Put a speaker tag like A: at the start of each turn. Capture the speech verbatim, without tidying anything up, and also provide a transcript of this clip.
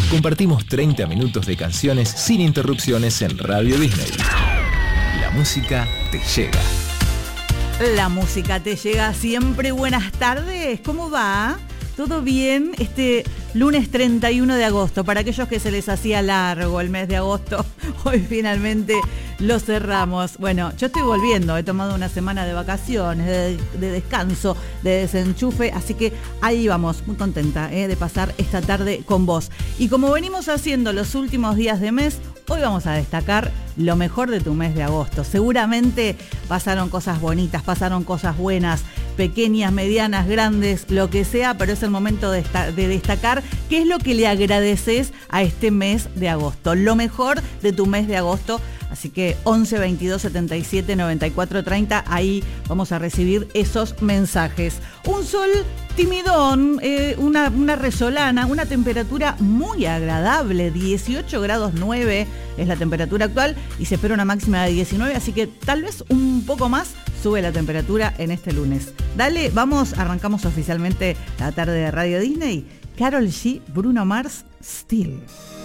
A: Compartimos treinta minutos de canciones sin interrupciones en Radio Disney. La música te llega.
B: La música te llega siempre. Buenas tardes, ¿cómo va? ¿Todo bien? Este lunes treinta y uno de agosto, para aquellos que se les hacía largo el mes de agosto, hoy finalmente lo cerramos. Bueno, yo estoy volviendo, he tomado una semana de vacaciones, de, de descanso, de desenchufe, así que ahí vamos, muy contenta eh, de pasar esta tarde con vos. Y como venimos haciendo los últimos días de mes, hoy vamos a destacar lo mejor de tu mes de agosto. Seguramente pasaron cosas bonitas, pasaron cosas buenas, pequeñas, medianas, grandes, lo que sea, pero es el momento de, esta, de destacar qué es lo que le agradeces a este mes de agosto. Lo mejor de tu mes de agosto. Así que once, veintidós, setenta y siete, noventa y cuatro, treinta, ahí vamos a recibir esos mensajes. Un sol timidón, eh, una, una resolana, una temperatura muy agradable, dieciocho grados nueve es la temperatura actual y se espera una máxima de diecinueve, así que tal vez un poco más sube la temperatura en este lunes. Dale, vamos, arrancamos oficialmente la tarde de Radio Disney. Karol G, Bruno Mars, Still.